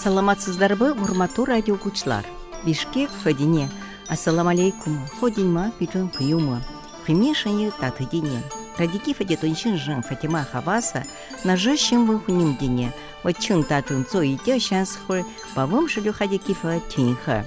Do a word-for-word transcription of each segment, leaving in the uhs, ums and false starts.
Саламатсыздарбы, урматтуу радио окуучулар. Бишкек Фадине. Ассаламу алейкум. Ходинма питон приюма. Примешание татыдине. Радики Фадитоншин жен Фатима Хаваса на же щимвын хуним Вот чын татун цо и те шанс хор бавым шлю хадикифа тинха.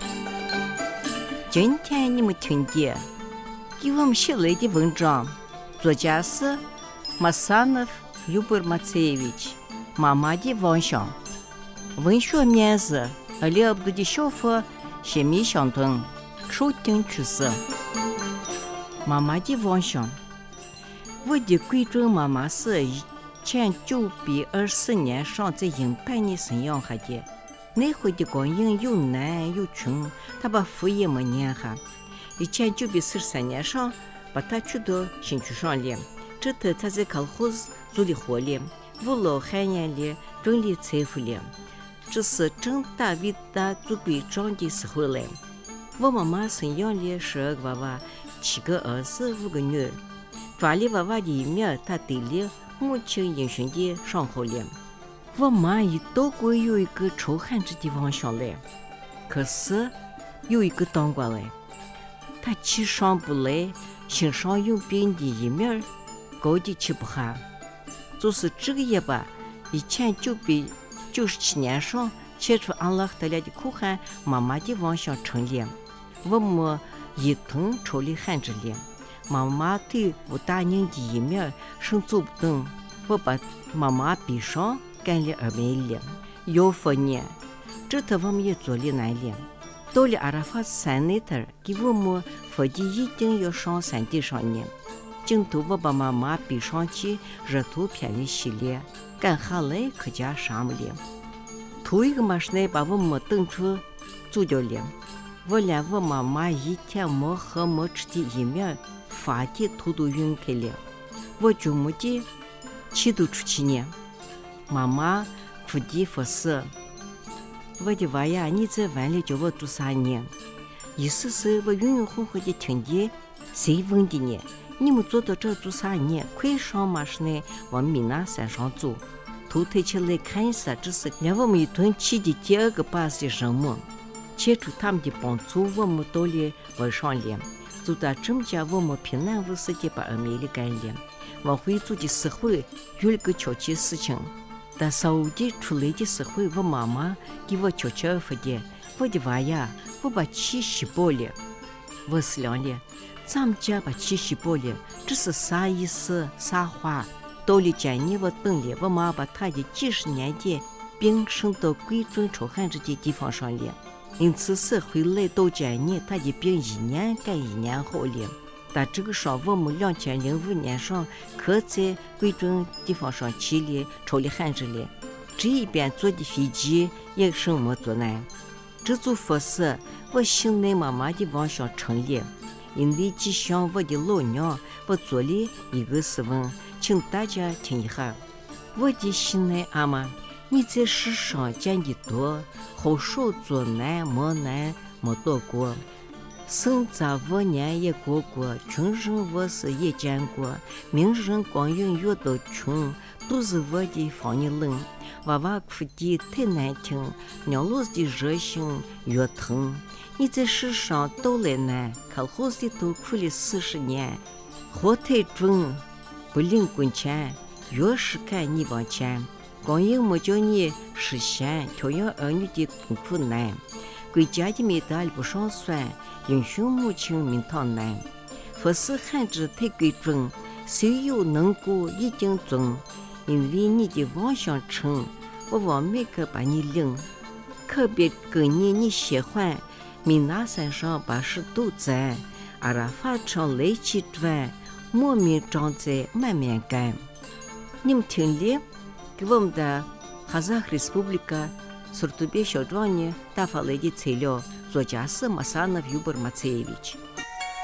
Жен тяни мы тюнде. Кивам щеледи вынжам. 作家是 Масанов Юбор Мацеевич, Мамади Ваншан. 文学名字Ali Abdudishov 写米相同，首定去世。妈妈的妄想，我的贵州妈妈是一千九百二十年上在银盘的生养下的，那会的光阴有难有穷，她把副业没念下，一千九百四十三年上把她去到新区上了，这头她在考后做的活了，五老汉年里整理财富了。 这是正大伟大祖辈长的时候了。我妈妈生养了十二个娃娃，七个儿子，五个女儿。抓了娃娃的一面，她得了母亲英雄的伤口了。我妈一到过有一个仇汉子的妄想来，可是有一个当官来，她气上不来，心上有病的一面，高的气不下。就是这个也吧，一千九百。 九十七年上，切出安拉得来的苦寒，妈妈的妄想成了，我们一同抽离汉子了。妈妈对武大人的一面生走不动，我把妈妈逼上干了二百了。有佛年，这头我们也做了难了。到了阿拉法山那头，给我们佛的一定要上山顶上呢。镜头我把妈妈逼上去，热头偏了洗了。 干下来可家啥么了？头一个马是来把我们等出走掉了。我连我妈妈一天没喝没吃的一面发的头都晕开了。我就没的气都出去呢。妈妈哭的不是。我的娃呀，你这完了叫我做啥呢？意思是我晕晕乎乎的听见谁问的呢？ 你们做到这做啥呢？快上马是呢，往米那山上走。头抬起来看一下，这是连我们一同去的第二个巴士人们。借助他们的帮助，我们到了晚上了。走到这么家，我们平安无事的把二妹的干了。往回走的时候，有了个悄悄事情。但稍后的出来的时候，我妈妈给我悄悄说的：“我的娃呀，我把气吸饱了。”我思量了。 咱们家把气吸饱了，这是啥意思？啥话？到了家里我等了，我妈把她的几十年的病送到贵州仇汉子的地方上了。因此是回来到家里，她的病一年改一年好了。但这个上我们两千零五年上可在贵州地方上去了，抽了汉子了。这一边坐的飞机也什么做难。这做佛事，我心内妈妈的妄想成了。 因为就像我的老娘，我做了一个试问，请大家听一下。我的心内阿妈，你在世上见的多，好少做难没难没多过。生在我年也过过，穷人我是也见过，名人光阴越到穷，都是我的房里冷。娃娃哭的太难听，娘老子的热心越疼。 你在世上都来难，看好些都苦了四十年，活太重，不领工钱，越是看你往前，光阴没叫你实现，调养儿女的痛苦难，国家的美德不上算，英雄母亲命汤难，佛是汉子太贵重，谁有能过一定中，因为你的妄想成，我往每个把你领，可别跟你你喜欢。 米那山上把事都在，阿拉法上来起转，莫名长在慢慢干。你们听了，给我们的哈萨克 Республика 索尔图别小庄呢打发来的材料，作家是马萨诺尤伯马采耶维奇。